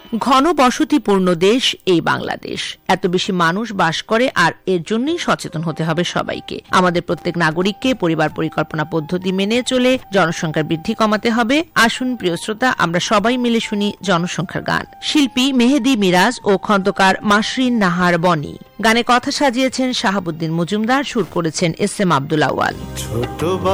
ঘনবসতিপূর্ণ দেশ এই বাংলাদেশ। এত বেশি মানুষ বাস করে, আর এর জন্যই সচেতন হতে হবে সবাইকে। আমাদের প্রত্যেক নাগরিককে পরিবার পরিকল্পনা পদ্ধতি মেনে চলে জনসংখ্যার বৃদ্ধি কমাতে হবে। আসুন প্রিয় শ্রোতা, আমরা সবাই মিলে শুনি জনসংখ্যার গান। শিল্পী মেহেদি মিরাজ ও খন্দকার মাসরিন নাহার বনি। গানে কথা সাজিয়েছেন শাহাবুদ্দিন মজুমদার, সুর করেছেন এস এম আব্দুল আউয়াল।